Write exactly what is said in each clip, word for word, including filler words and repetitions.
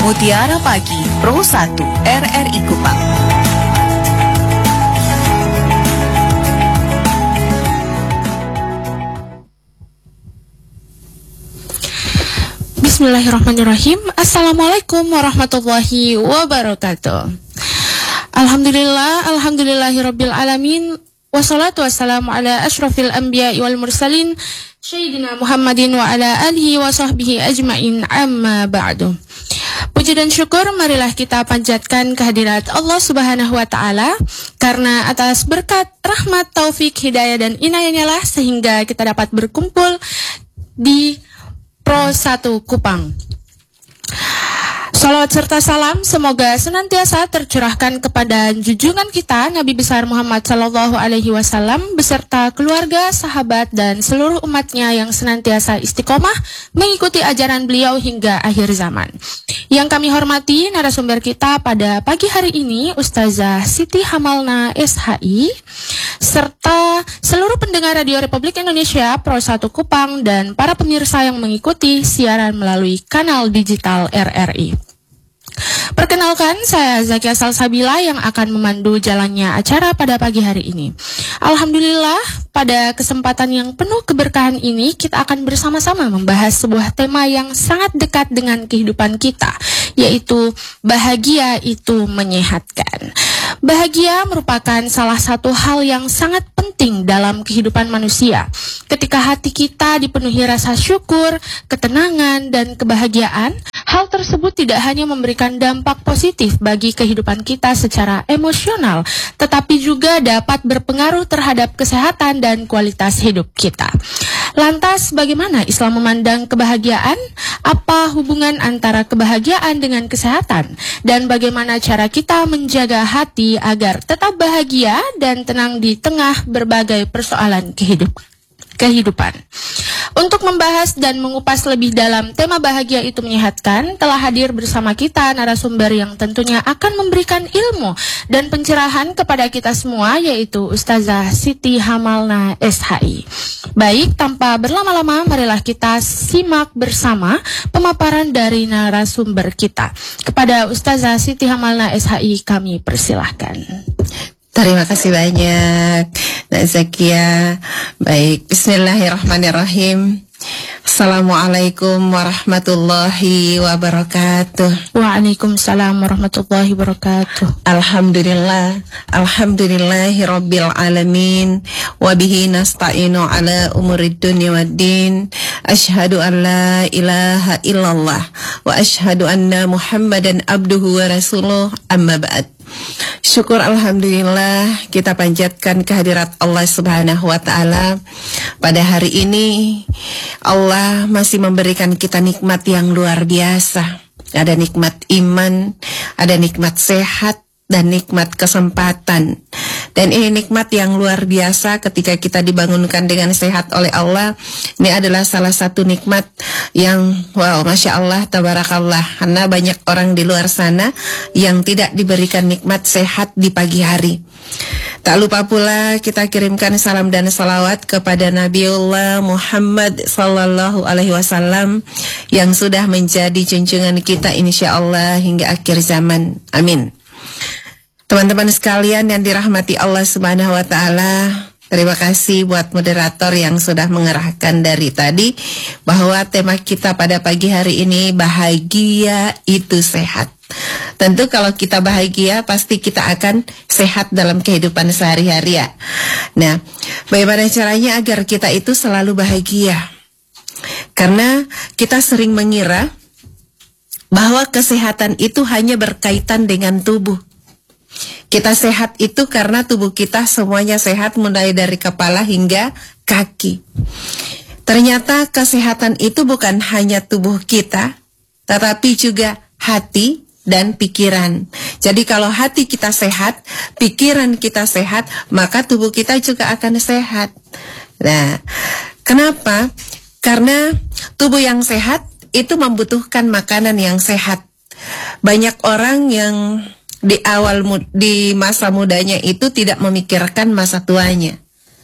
Mutiara Pagi Pro satu R R I Kupang. Bismillahirrahmanirrahim. Assalamualaikum warahmatullahi wabarakatuh. Alhamdulillah, alhamdulillahirabbil alamin. Wassalatu wassalamu ala asyrafil anbiya'i wal mursalin Sayyidina Muhammadin wa ala alihi wa sahbihi ajma'in, amma ba'du. Puji dan syukur marilah kita panjatkan kehadirat Allah Subhanahu wa taala, karena atas berkat, rahmat, taufik, hidayah dan inayahnya lah sehingga kita dapat berkumpul di Pro satu Kupang. Salawat serta salam semoga senantiasa tercurahkan kepada junjungan kita Nabi besar Muhammad Sallallahu Alaihi Wasallam beserta keluarga, sahabat dan seluruh umatnya yang senantiasa istiqomah mengikuti ajaran beliau hingga akhir zaman. Yang kami hormati narasumber kita pada pagi hari ini, Ustazah Siti Hamalna S H I, serta seluruh pendengar Radio Republik Indonesia Pro satu Kupang dan para pemirsa yang mengikuti siaran melalui kanal digital R R I. Perkenalkan, saya Zakia Salsabila yang akan memandu jalannya acara pada pagi hari ini. Alhamdulillah, pada kesempatan yang penuh keberkahan ini kita akan bersama-sama membahas sebuah tema yang sangat dekat dengan kehidupan kita, yaitu bahagia itu menyehatkan. Bahagia merupakan salah satu hal yang sangat penting dalam kehidupan manusia. Ketika hati kita dipenuhi rasa syukur, ketenangan, dan kebahagiaan, hal tersebut tidak hanya memberikan dampak positif bagi kehidupan kita secara emosional, tetapi juga dapat berpengaruh terhadap kesehatan dan kualitas hidup kita. Lantas, bagaimana Islam memandang kebahagiaan? Apa hubungan antara kebahagiaan dengan kesehatan? Dan bagaimana cara kita menjaga hati agar tetap bahagia dan tenang di tengah berbagai persoalan kehidupan? kehidupan. Untuk membahas dan mengupas lebih dalam tema bahagia itu menyehatkan, telah hadir bersama kita narasumber yang tentunya akan memberikan ilmu dan pencerahan kepada kita semua, yaitu Ustazah Siti Hamalna S H I. Baik, tanpa berlama-lama, marilah kita simak bersama pemaparan dari narasumber kita. Kepada Ustazah Siti Hamalna S H I kami persilahkan. Terima kasih banyak, Nak Zakia. Baik, bismillahirrahmanirrahim. Assalamualaikum warahmatullahi wabarakatuh. Waalaikumsalam warahmatullahi wabarakatuh. Alhamdulillah, alhamdulillahi rabbil alamin. Wabihi nasta'inu ala umurid dunya waddin. Ashhadu an la ilaha illallah wa ashhadu anna Muhammadan abduhu wa rasuluh, amma ba'd. Syukur alhamdulillah kita panjatkan kehadirat Allah Subhanahu wa taala. Pada hari ini Allah masih memberikan kita nikmat yang luar biasa. Ada nikmat iman, ada nikmat sehat, dan nikmat kesempatan. Dan ini nikmat yang luar biasa ketika kita dibangunkan dengan sehat oleh Allah. Ini adalah salah satu nikmat yang wow, Masya Allah, tabarakallah. Karena banyak orang di luar sana yang tidak diberikan nikmat sehat di pagi hari. Tak lupa pula kita kirimkan salam dan salawat kepada Nabiullah Muhammad Sallallahu Alaihi Wasallam yang sudah menjadi junjungan kita insya Allah hingga akhir zaman. Amin. Teman-teman sekalian yang dirahmati Allah Subhanahu wa taala, terima kasih buat moderator yang sudah mengerahkan dari tadi bahwa tema kita pada pagi hari ini bahagia itu sehat. Tentu kalau kita bahagia pasti kita akan sehat dalam kehidupan sehari-hari ya. Nah, bagaimana caranya agar kita itu selalu bahagia? Karena kita sering mengira bahwa kesehatan itu hanya berkaitan dengan tubuh. Kita sehat itu karena tubuh kita semuanya sehat mulai dari kepala hingga kaki. Ternyata kesehatan itu bukan hanya tubuh kita, tetapi juga hati dan pikiran. Jadi kalau hati kita sehat, pikiran kita sehat, maka tubuh kita juga akan sehat. Nah, kenapa? Karena tubuh yang sehat itu membutuhkan makanan yang sehat. Banyak orang yang di awal di masa mudanya itu tidak memikirkan masa tuanya.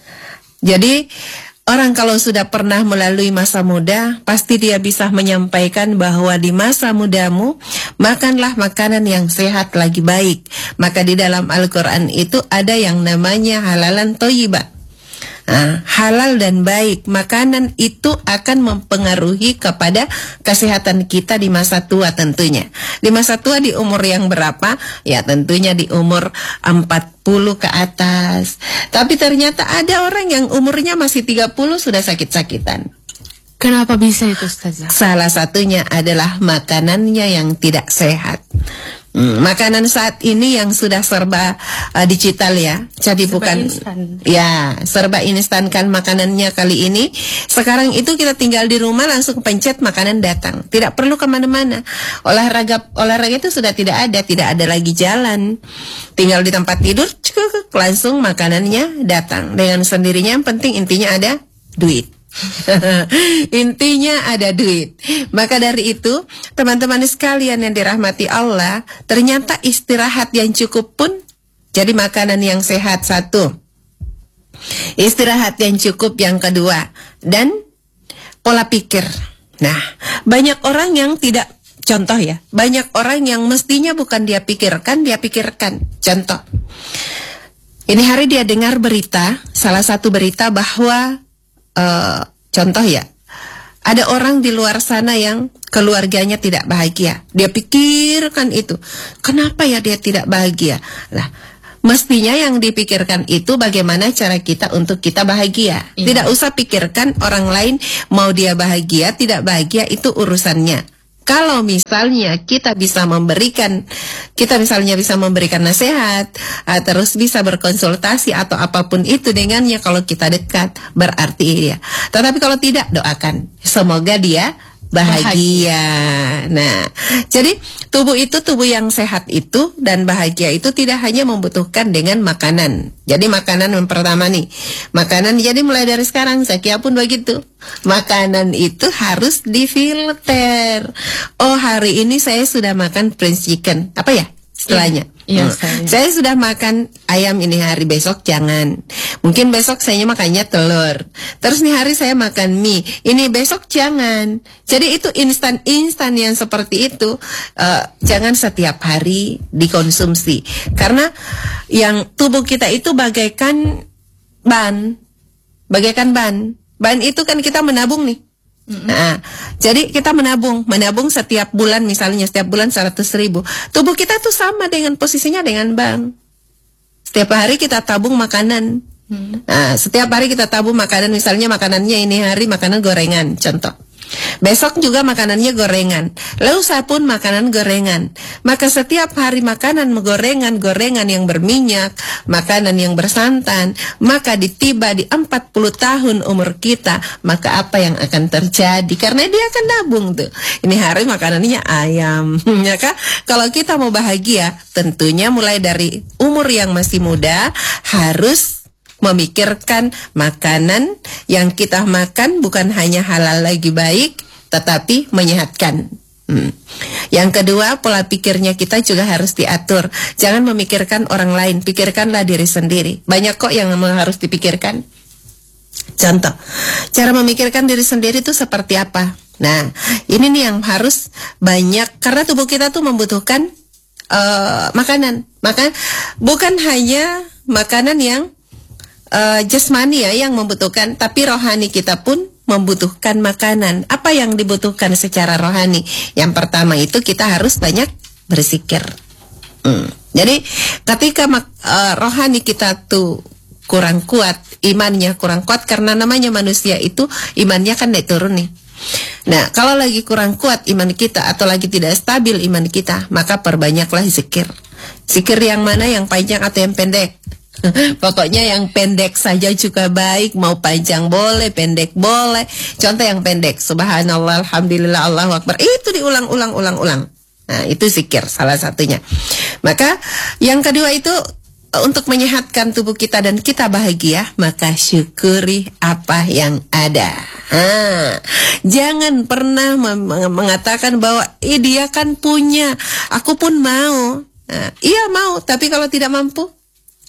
Jadi orang kalau sudah pernah melalui masa muda, pasti dia bisa menyampaikan bahwa di masa mudamu Makanlah makanan yang sehat lagi baik. Maka di dalam Al-Quran itu ada yang namanya halalan thayyibah. Nah, halal dan baik makanan itu akan mempengaruhi kepada kesehatan kita di masa tua tentunya. Di masa tua di umur yang berapa? Ya tentunya di umur empat puluh ke atas. Tapi ternyata ada orang yang umurnya masih tiga puluh sudah sakit-sakitan. Kenapa bisa itu, Ustazah? Salah satunya adalah makanannya yang tidak sehat. Hmm, makanan saat ini yang sudah serba uh, digital ya, jadi serba bukan instan. Ya serba instan kan makanannya kali ini. Sekarang itu kita tinggal di rumah langsung pencet makanan datang, tidak perlu kemana-mana. Olahraga olahraga itu sudah tidak ada, tidak ada lagi jalan, tinggal di tempat tidur cukup langsung makanannya datang dengan sendirinya. Yang penting intinya ada duit. Intinya ada duit. Maka dari itu teman-teman sekalian yang dirahmati Allah, ternyata istirahat yang cukup pun jadi makanan yang sehat. Satu, istirahat yang cukup yang kedua, dan pola pikir. Nah, banyak orang yang tidak, contoh ya, banyak orang yang mestinya bukan dia pikirkan, dia pikirkan. Contoh, ini hari dia dengar berita, salah satu berita bahwa Uh, contoh ya, ada orang di luar sana yang keluarganya tidak bahagia. Dia pikirkan itu, kenapa ya dia tidak bahagia? Lah, mestinya yang dipikirkan itu bagaimana cara kita untuk kita bahagia. Iya. Tidak usah pikirkan orang lain mau dia bahagia, tidak bahagia, itu urusannya. Kalau misalnya kita bisa memberikan, kita misalnya bisa memberikan nasihat, uh, terus bisa berkonsultasi atau apapun itu dengannya, kalau kita dekat, berarti ya. Tetapi kalau tidak, doakan semoga dia bahagia. bahagia. Nah, jadi tubuh itu, tubuh yang sehat itu dan bahagia itu tidak hanya membutuhkan dengan makanan. Jadi makanan yang pertama nih, makanan jadi mulai dari sekarang, Zakia pun begitu. Makanan itu harus difilter. Oh, hari ini saya sudah makan Prince chicken. Apa ya setelahnya? Iya, hmm. saya. saya sudah makan ayam ini hari, besok jangan. Mungkin besok saya makannya telur. Terus nih hari saya makan mie, ini besok jangan. Jadi itu instan-instan yang seperti itu uh, jangan setiap hari dikonsumsi. Karena yang tubuh kita itu bagaikan ban, bagaikan ban. Ban itu kan kita menabung nih. Mm-hmm. Nah, jadi kita menabung, menabung setiap bulan, misalnya setiap bulan seratus ribu. Tubuh kita tuh sama dengan posisinya dengan bank. Setiap hari kita tabung makanan. Mm-hmm. Nah, setiap hari kita tabung makanan, misalnya makanannya ini hari makanan gorengan, contoh. Besok juga makanannya gorengan, lusa pun makanan gorengan. Maka setiap hari makanan gorengan-gorengan yang berminyak, makanan yang bersantan, maka ditiba di empat puluh tahun umur kita, maka apa yang akan terjadi? Karena dia akan nabung tuh. Ini hari makanannya ayam. Ya kan? Kalau kita mau bahagia, tentunya mulai dari umur yang masih muda harus memikirkan makanan yang kita makan bukan hanya halal lagi baik, tetapi menyehatkan. Hmm. Yang kedua, pola pikirnya kita juga harus diatur. Jangan memikirkan orang lain, pikirkanlah diri sendiri. Banyak kok yang harus dipikirkan. Contoh, cara memikirkan diri sendiri itu seperti apa? Nah, ini nih yang harus banyak, karena tubuh kita tuh membutuhkan uh, makanan. Maka bukan hanya makanan yang Uh, jasmani ya yang membutuhkan, tapi rohani kita pun membutuhkan makanan. Apa yang dibutuhkan secara rohani? Yang pertama itu kita harus banyak berzikir. Hmm. Jadi ketika uh, rohani kita tuh kurang kuat, imannya kurang kuat, karena namanya manusia itu imannya kan naik turun nih. Nah, kalau lagi kurang kuat iman kita atau lagi tidak stabil iman kita, maka perbanyaklah zikir. Zikir yang mana? Yang panjang atau yang pendek? Pokoknya yang pendek saja juga baik, mau panjang boleh, pendek boleh. Contoh yang pendek, subhanallah, alhamdulillah, Allahu akbar, itu diulang-ulang-ulang-ulang. Nah, itu zikir salah satunya. Maka yang kedua itu untuk menyehatkan tubuh kita dan kita bahagia, maka syukuri apa yang ada. Nah, jangan pernah mengatakan bahwa eh, dia kan punya, aku pun mau. Nah, iya mau, tapi kalau tidak mampu,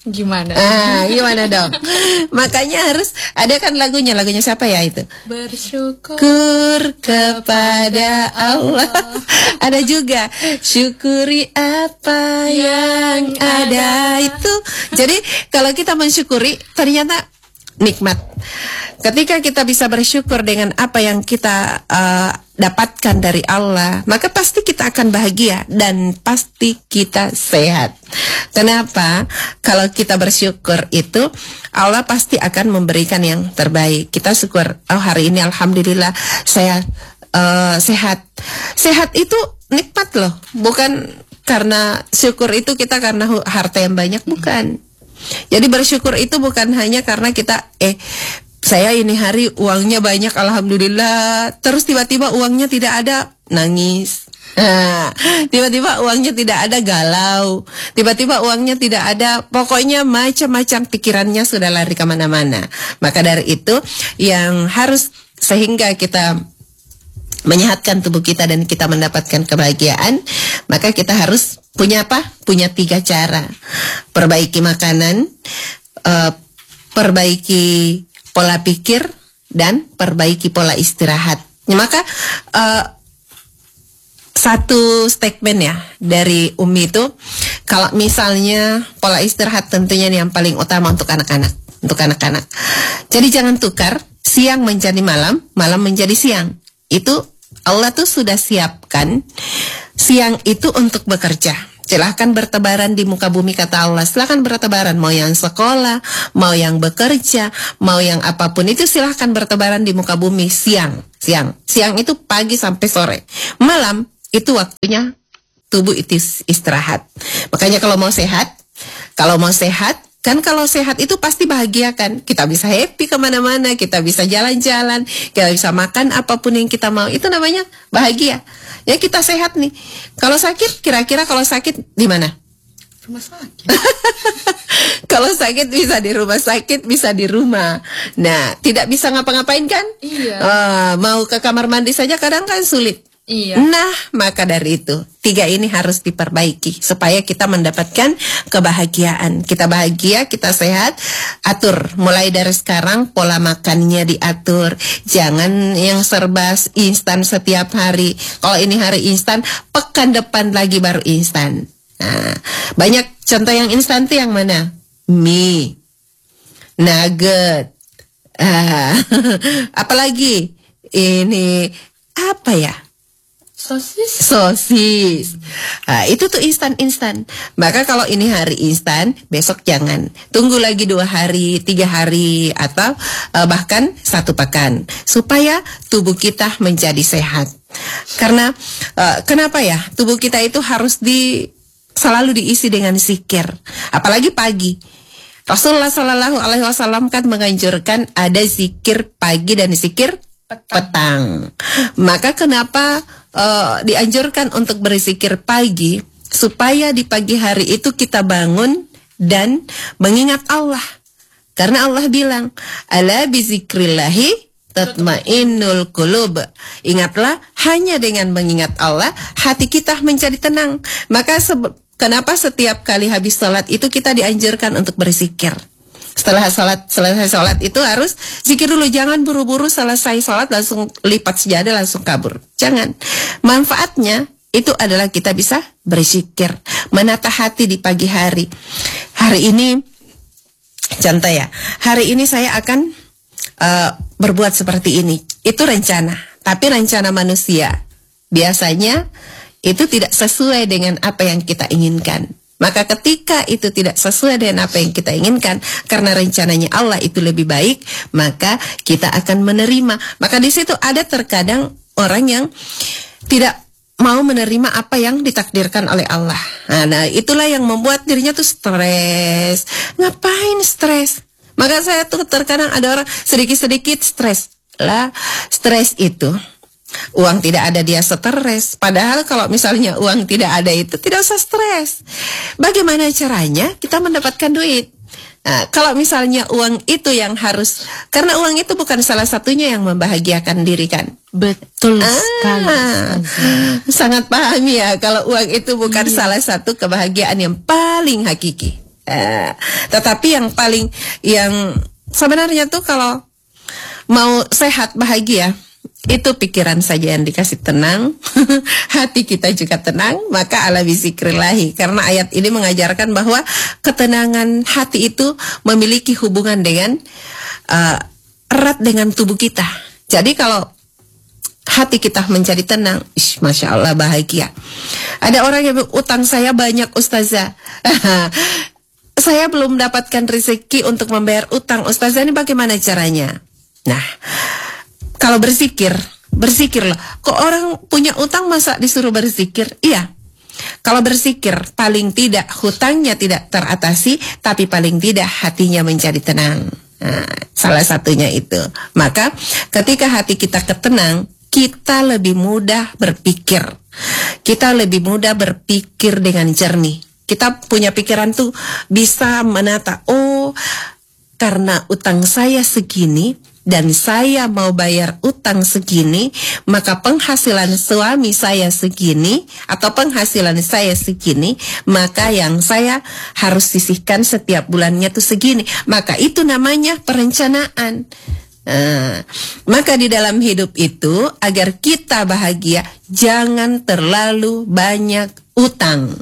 Gimana? Ah, gimana dong? Makanya harus ada kan lagunya, lagunya siapa ya itu? Bersyukur Syukur kepada Allah. Ada juga syukuri apa yang ada itu. Jadi kalau kita mensyukuri ternyata nikmat. Ketika kita bisa bersyukur dengan apa yang kita uh, dapatkan dari Allah, maka pasti kita akan bahagia dan pasti kita sehat. Kenapa? Kalau kita bersyukur itu, Allah pasti akan memberikan yang terbaik. Kita syukur, oh hari ini alhamdulillah saya uh, sehat. Sehat itu nikmat loh, bukan karena syukur itu kita karena harta yang banyak, bukan. Jadi bersyukur itu bukan hanya karena kita eh saya ini hari uangnya banyak alhamdulillah, terus tiba-tiba uangnya tidak ada, nangis. Nah, tiba-tiba uangnya tidak ada, galau. Tiba-tiba uangnya tidak ada, pokoknya macam-macam pikirannya sudah lari kemana-mana. Maka dari itu yang harus sehingga kita menyehatkan tubuh kita dan kita mendapatkan kebahagiaan, maka kita harus punya apa? Punya tiga cara. Perbaiki makanan, uh, perbaiki pola pikir, dan perbaiki pola istirahat. Maka uh, satu statement ya dari Umi itu, kalau misalnya pola istirahat tentunya yang paling utama untuk anak-anak, untuk anak-anak. Jadi jangan tukar siang menjadi malam, malam menjadi siang. Itu Allah tuh sudah siapkan siang itu untuk bekerja. Silahkan bertebaran di muka bumi, kata Allah. Silahkan bertebaran, mau yang sekolah, mau yang bekerja, mau yang apapun itu silahkan bertebaran di muka bumi siang. Siang, siang itu pagi sampai sore. Malam itu waktunya tubuh itu istirahat. Makanya kalau mau sehat, kalau mau sehat, kan kalau sehat itu pasti bahagia kan. Kita bisa happy kemana-mana, kita bisa jalan-jalan, kita bisa makan apapun yang kita mau. Itu namanya bahagia. Ya kita sehat nih. Kalau sakit, kira-kira kalau sakit di mana? Rumah sakit. Kalau sakit bisa di rumah sakit, bisa di rumah. Nah, tidak bisa ngapa-ngapain kan? Iya. Uh, mau ke kamar mandi saja kadang kan sulit. Iya. Nah, maka dari itu tiga ini harus diperbaiki supaya kita mendapatkan kebahagiaan. Kita bahagia, kita sehat. Atur mulai dari sekarang pola makannya diatur. Jangan yang serba instan setiap hari. Kalau ini hari instan, pekan depan lagi baru instan. Nah, banyak contoh yang instan tuh yang mana? Mie, nugget, ah, apalagi ini apa ya? Sosis. Sosis. Nah, itu tuh instan-instan. Maka kalau ini hari instan, besok jangan. Tunggu lagi dua hari, tiga hari, atau uh, bahkan satu pekan. Supaya tubuh kita menjadi sehat. Karena, uh, kenapa ya? Tubuh kita itu harus di selalu diisi dengan zikir. Apalagi pagi. Rasulullah Shallallahu Alaihi Wasallam kan menganjurkan ada zikir pagi dan zikir petang. petang. Maka kenapa Uh, dianjurkan untuk berzikir pagi, supaya di pagi hari itu kita bangun dan mengingat Allah. Karena Allah bilang, ala bizikrillahi tatmainnul qulub. Ingatlah, hanya dengan mengingat Allah hati kita menjadi tenang. Maka se- kenapa setiap kali habis sholat itu kita dianjurkan untuk berzikir. Setelah sholat, selesai sholat itu harus zikir dulu. Jangan buru-buru selesai sholat langsung lipat sejadah langsung kabur. Jangan. Manfaatnya itu adalah kita bisa berzikir, menata hati di pagi hari. Hari ini, contoh ya, hari ini saya akan uh, berbuat seperti ini. Itu rencana. Tapi rencana manusia biasanya itu tidak sesuai dengan apa yang kita inginkan. Maka ketika itu tidak sesuai dengan apa yang kita inginkan, karena rencananya Allah itu lebih baik, maka kita akan menerima. Maka di situ ada terkadang orang yang tidak mau menerima apa yang ditakdirkan oleh Allah. Nah, nah itulah yang membuat dirinya tuh stres. Ngapain stres? Maka saya tuh terkadang ada orang sedikit-sedikit stres. Lah, stres itu uang tidak ada dia stres. Padahal kalau misalnya uang tidak ada itu tidak usah stres. Bagaimana caranya kita mendapatkan duit? Nah, kalau misalnya uang itu yang harus, karena uang itu bukan salah satunya yang membahagiakan diri kan? Betul ah, sekali. Sangat paham ya kalau uang itu bukan iya. salah satu kebahagiaan yang paling hakiki. Eh, tetapi yang paling yang sebenarnya tuh kalau mau sehat bahagia itu pikiran saja yang dikasih tenang, hati kita juga tenang, maka ala bizikrillahi. Karena ayat ini mengajarkan bahwa ketenangan hati itu memiliki hubungan dengan uh, erat dengan tubuh kita. Jadi kalau hati kita menjadi tenang, ish, masya Allah bahagia. Ada orang yang bilang, utang saya banyak ustazah. Saya belum mendapatkan rezeki untuk membayar utang. Ustazah, ini bagaimana caranya? Nah, kalau berzikir, berzikir loh. Kok orang punya utang masa disuruh berzikir? Iya. Kalau berzikir, paling tidak hutangnya tidak teratasi, tapi paling tidak hatinya menjadi tenang. Nah, salah satunya itu. Maka ketika hati kita ketenang, kita lebih mudah berpikir. Kita lebih mudah berpikir dengan jernih. Kita punya pikiran tuh bisa menata, oh karena utang saya segini dan saya mau bayar utang segini, maka penghasilan suami saya segini atau penghasilan saya segini, maka yang saya harus sisihkan setiap bulannya tuh segini. Maka itu namanya perencanaan. Nah, maka di dalam hidup itu agar kita bahagia, jangan terlalu banyak utang.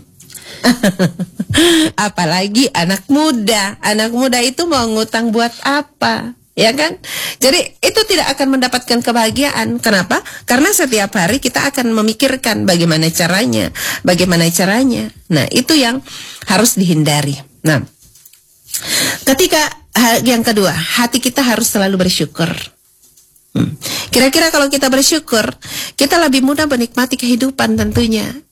Apalagi anak muda. Anak muda itu mau ngutang buat apa? Ya kan? Jadi itu tidak akan mendapatkan kebahagiaan. Kenapa? Karena setiap hari kita akan memikirkan bagaimana caranya, bagaimana caranya. Nah, itu yang harus dihindari. Nah, ketika yang kedua, hati kita harus selalu bersyukur. Hmm. Kira-kira kalau kita bersyukur, kita lebih mudah menikmati kehidupan tentunya.